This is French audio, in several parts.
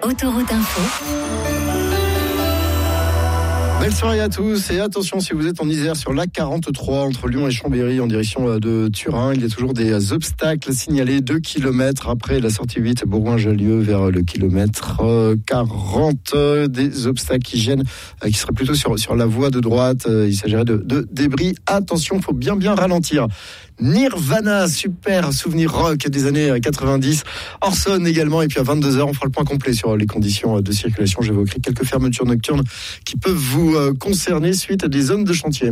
Autoroute Info. Belle soirée à tous et attention si vous êtes en Isère sur l'A43 entre Lyon et Chambéry en direction de Turin. Il y a toujours des obstacles signalés 2 km après la sortie 8 Bourgoin-Jallieu vers le kilomètre 40. Des obstacles qui gênent, qui seraient plutôt sur la voie de droite. Il s'agirait de débris. Attention, il faut bien ralentir. Nirvana, super souvenir rock des années 90. Orson également. Et puis à 22h, on fera le point complet sur les conditions de circulation. J'évoquerai quelques fermetures nocturnes qui peuvent vous concerner suite à des zones de chantier.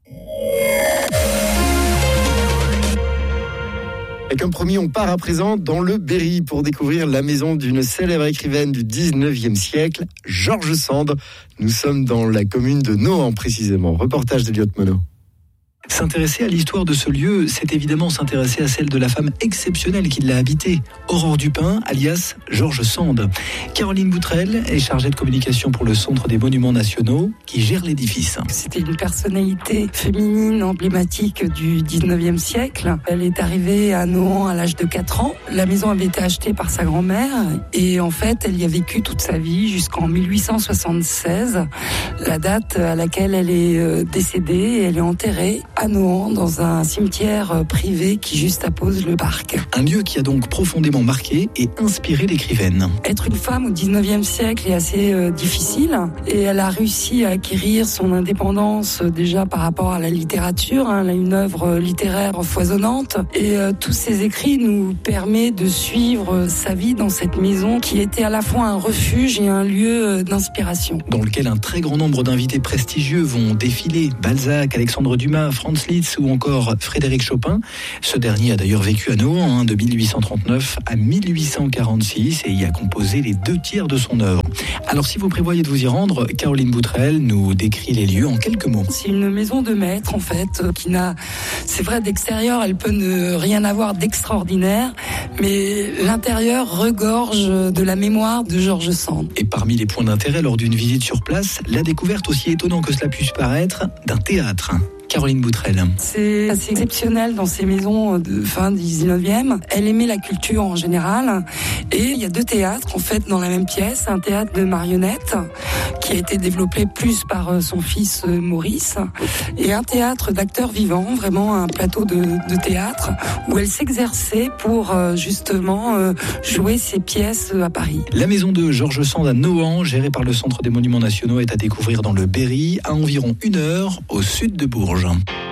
Et comme promis, on part à présent dans le Berry pour découvrir la maison d'une célèbre écrivaine du 19e siècle, George Sand. Nous sommes dans la commune de Nohant précisément. Reportage d'Eliott Monod. S'intéresser à l'histoire de ce lieu, c'est évidemment s'intéresser à celle de la femme exceptionnelle qui l'a habité, Aurore Dupin, alias George Sand. Caroline Boutrel est chargée de communication pour le Centre des Monuments Nationaux qui gère l'édifice. C'était une personnalité féminine emblématique du 19e siècle. Elle est arrivée à Nohant à l'âge de 4 ans. La maison avait été achetée par sa grand-mère et en fait, elle y a vécu toute sa vie jusqu'en 1876, la date à laquelle elle est décédée et elle est enterrée à Nohant, dans un cimetière privé qui juste appose le parc. Un lieu qui a donc profondément marqué et inspiré l'écrivaine. Être une femme au 19e siècle est assez difficile et elle a réussi à acquérir son indépendance déjà par rapport à la littérature. Elle a une œuvre littéraire foisonnante et tous ses écrits nous permettent de suivre sa vie dans cette maison qui était à la fois un refuge et un lieu d'inspiration. Dans lequel un très grand nombre d'invités prestigieux vont défiler. Balzac, Alexandre Dumas, Franz Liszt ou encore Frédéric Chopin. Ce dernier a d'ailleurs vécu à Nohant de 1839 à 1846 et y a composé les 2 tiers de son œuvre. Alors si vous prévoyez de vous y rendre, Caroline Boutrel nous décrit les lieux en quelques mots. C'est une maison de maître en fait, qui n'a, c'est vrai d'extérieur, elle peut ne rien avoir d'extraordinaire, mais l'intérieur regorge de la mémoire de George Sand. Et parmi les points d'intérêt lors d'une visite sur place, la découverte, aussi étonnant que cela puisse paraître, d'un théâtre. Caroline Boutrel. C'est assez exceptionnel dans ces maisons de fin du 19e. Elle aimait la culture en général. Et il y a 2 théâtres, en fait, dans la même pièce. Un théâtre de marionnettes, qui a été développé plus par son fils Maurice. Et un théâtre d'acteurs vivants, vraiment un plateau de théâtre, où elle s'exerçait pour justement jouer ses pièces à Paris. La maison de George Sand à Nohant, gérée par le Centre des Monuments Nationaux, est à découvrir dans le Berry, à environ 1 heure au sud de Bourges.